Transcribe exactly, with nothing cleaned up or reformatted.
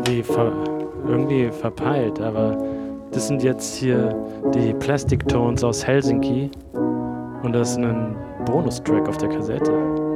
irgendwie, ver irgendwie verpeilt, aber das sind jetzt hier die Plastic Tones aus Helsinki und das ist ein Bonustrack auf der Kassette.